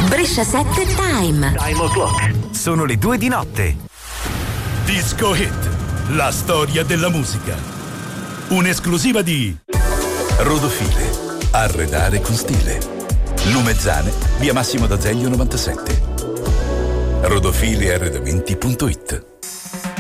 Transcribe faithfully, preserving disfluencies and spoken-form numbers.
Brescia sette Time. Time o'clock. Sono le due di notte. Disco Hit, la storia della musica. Un'esclusiva di Rodofile, arredare con stile. Lumezzane, via Massimo d'Azeglio novantasette. rodofile arredamenti punto it.